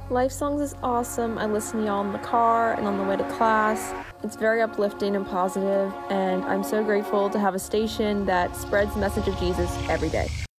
Life Songs is awesome. I listen to y'all in the car and on the way to class. It's very uplifting and positive, and I'm so grateful to have a station that spreads the message of Jesus every day.